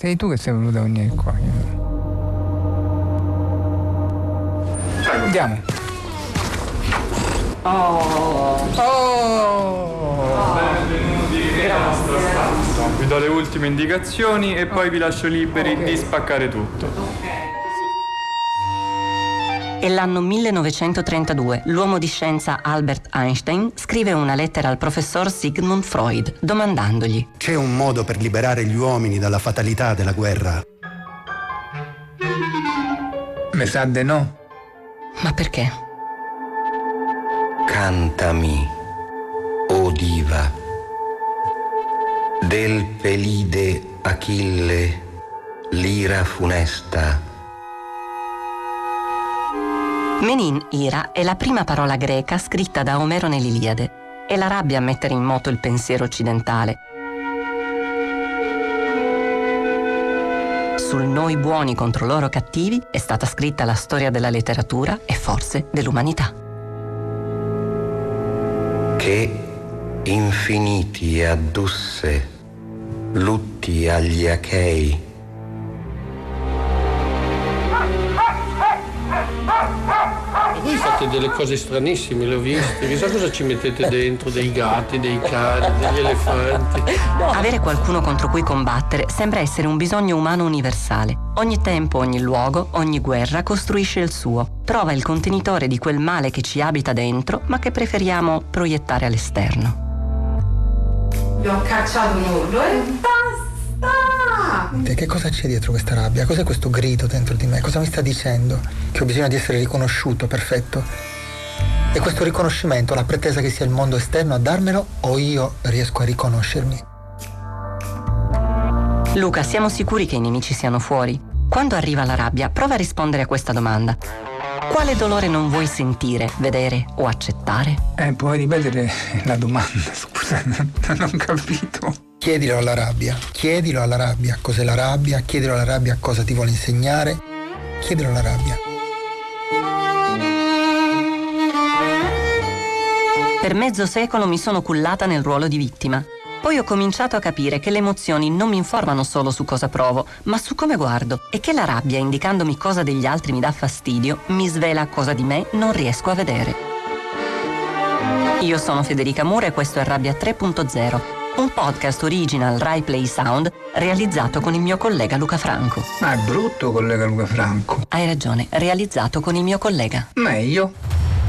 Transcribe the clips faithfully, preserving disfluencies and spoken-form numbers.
Sei tu che sei voluta venire qua. Andiamo. Oh. Oh. Benvenuti nella nostra stanza. Vi do le ultime indicazioni e poi vi lascio liberi okay. di spaccare tutto. È l'anno millenovecentotrentadue. L'uomo di scienza Albert Einstein scrive una lettera al professor Sigmund Freud domandandogli: c'è un modo per liberare gli uomini dalla fatalità della guerra? Mi sa de no. Ma perché? Cantami, o diva, del Pelide Achille, l'ira funesta. Menin ira è la prima parola greca scritta da Omero nell'Iliade. È la rabbia a mettere in moto il pensiero occidentale. Sul noi buoni contro loro cattivi è stata scritta la storia della letteratura e forse dell'umanità. Che infiniti addusse lutti agli Achei. Voi fate delle cose stranissime, le ho viste. Chissà cosa ci mettete dentro, dei gatti, dei cani, degli elefanti. Avere qualcuno contro cui combattere sembra essere un bisogno umano universale. Ogni tempo, ogni luogo, ogni guerra costruisce il suo. Trova il contenitore di quel male che ci abita dentro, ma che preferiamo proiettare all'esterno. Gli ho cacciato un urlo e basta! Che cosa c'è dietro questa rabbia? Cos'è questo grido dentro di me? Cosa mi sta dicendo? Che ho bisogno di essere riconosciuto, perfetto. E questo riconoscimento, la pretesa che sia il mondo esterno a darmelo o io riesco a riconoscermi? Luca, siamo sicuri che i nemici siano fuori? Quando arriva la rabbia, prova a rispondere a questa domanda. Quale dolore non vuoi sentire, vedere o accettare? Eh, puoi ripetere la domanda, scusa, non, non ho capito. Chiedilo alla rabbia, chiedilo alla rabbia cos'è la rabbia, chiedilo alla rabbia cosa ti vuole insegnare, chiedilo alla rabbia. Per mezzo secolo mi sono cullata nel ruolo di vittima. Poi ho cominciato a capire che le emozioni non mi informano solo su cosa provo, ma su come guardo, e che la rabbia, indicandomi cosa degli altri mi dà fastidio, mi svela cosa di me non riesco a vedere. Io sono Federica Mura e questo è Rabbia tre punto zero, un podcast original Rai Play Sound realizzato con il mio collega Luca Franco. Ma è brutto, collega Luca Franco. Hai ragione, realizzato con il mio collega. Meglio.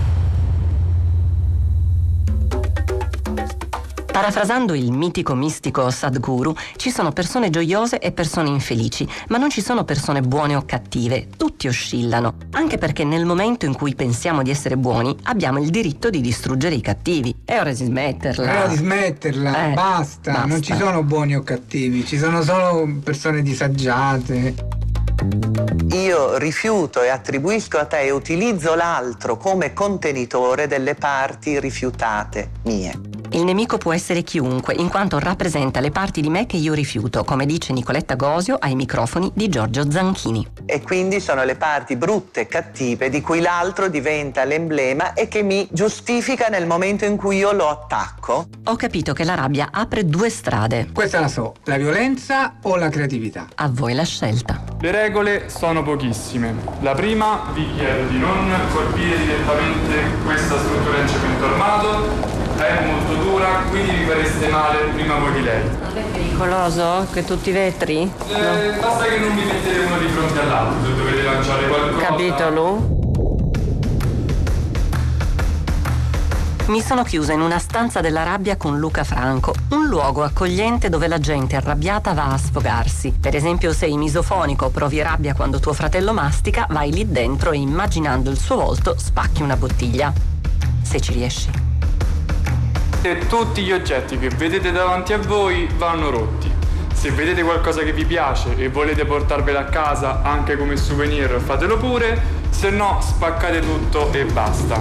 Parafrasando il mitico mistico Sadhguru, ci sono persone gioiose e persone infelici, ma non ci sono persone buone o cattive, tutti oscillano, anche perché nel momento in cui pensiamo di essere buoni abbiamo il diritto di distruggere i cattivi. È ora di smetterla. È ora di smetterla, eh, basta. basta, non ci sono buoni o cattivi, ci sono solo persone disagiate. Io rifiuto e attribuisco a te e utilizzo l'altro come contenitore delle parti rifiutate mie. Il nemico può essere chiunque, in quanto rappresenta le parti di me che io rifiuto, come dice Nicoletta Gosio ai microfoni di Giorgio Zanchini. E quindi sono le parti brutte e cattive di cui l'altro diventa l'emblema e che mi giustifica nel momento in cui io lo attacco. Ho capito che la rabbia apre due strade. Questa la so, la violenza o la creatività? A voi la scelta. Le regole sono pochissime. La prima, vi chiedo di non colpire direttamente questa struttura in cemento armato. È molto dura, quindi vi fareste male prima voi di lei. Non è pericoloso che tutti i vetri? Eh, no. Basta che non vi mettete uno di fronte all'altro, se dovete lanciare qualcosa. Capito, Lu? Mi sono chiusa in una stanza della rabbia con Luca Franco, un luogo accogliente dove la gente arrabbiata va a sfogarsi. Per esempio, sei misofonico o provi rabbia quando tuo fratello mastica, vai lì dentro e immaginando il suo volto spacchi una bottiglia. Se ci riesci. E tutti gli oggetti che vedete davanti a voi vanno rotti. Se vedete qualcosa che vi piace e volete portarvelo a casa anche come souvenir, fatelo pure, se no spaccate tutto e basta.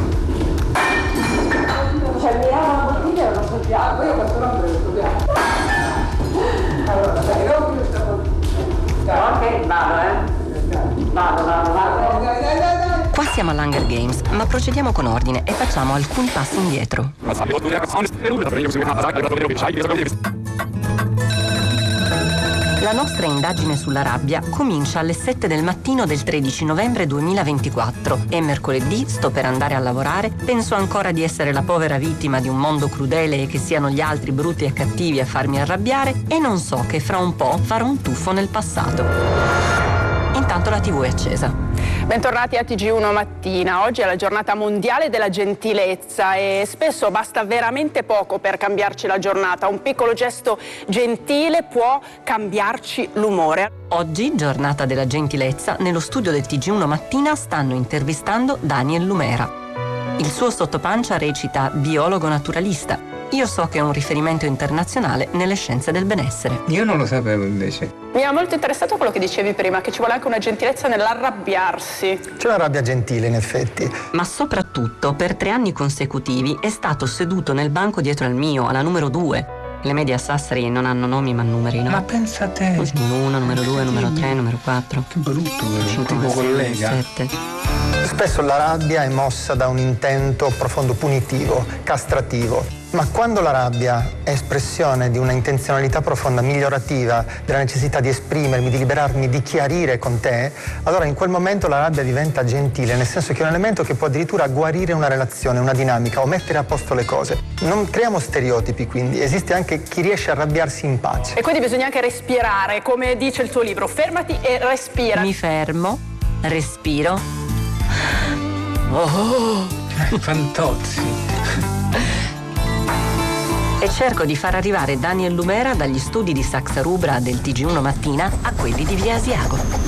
Cioè mi ha una bottiglia e non so piano, io questo non me lo piano. Allora, dai, non più questa bottiglia. Ok, vado, eh. Vado, vado, vado. Dai, dai, dai, dai. Qua siamo all'Hunger Games, ma procediamo con ordine e facciamo alcuni passi indietro. La nostra indagine sulla rabbia comincia alle sette del mattino del tredici novembre duemilaventiquattro. È mercoledì, sto per andare a lavorare, penso ancora di essere la povera vittima di un mondo crudele e che siano gli altri brutti e cattivi a farmi arrabbiare e non so che fra un po' farò un tuffo nel passato. Intanto la tivù è accesa. Bentornati a T G uno Mattina. Oggi è la giornata mondiale della gentilezza e spesso basta veramente poco per cambiarci la giornata. Un piccolo gesto gentile può cambiarci l'umore. Oggi, giornata della gentilezza, nello studio del T G uno Mattina stanno intervistando Daniel Lumera. Il suo sottopancia recita biologo naturalista. Io so che è un riferimento internazionale nelle scienze del benessere. Io non lo sapevo invece. Mi ha molto interessato quello che dicevi prima, che ci vuole anche una gentilezza nell'arrabbiarsi. C'è una rabbia gentile, in effetti. Ma soprattutto, per tre anni consecutivi è stato seduto nel banco dietro al mio, alla numero due. Le medie a Sassari non hanno nomi ma numeri, no? Ma pensa a te. Numero uno, numero due, numero tre, numero quattro. Che brutto, vero? Tipo collega. Sette. Spesso la rabbia è mossa da un intento profondo punitivo, castrativo. Ma quando la rabbia è espressione di una intenzionalità profonda, migliorativa, della necessità di esprimermi, di liberarmi, di chiarire con te, allora in quel momento la rabbia diventa gentile, nel senso che è un elemento che può addirittura guarire una relazione, una dinamica o mettere a posto le cose. Non creiamo stereotipi, quindi esiste anche chi riesce a arrabbiarsi in pace. E quindi bisogna anche respirare, come dice il tuo libro, fermati e respira. Mi fermo, respiro. Oh, Fantozzi. E cerco di far arrivare Daniel Lumera dagli studi di Saxa Rubra del T G uno Mattina a quelli di Via Asiago.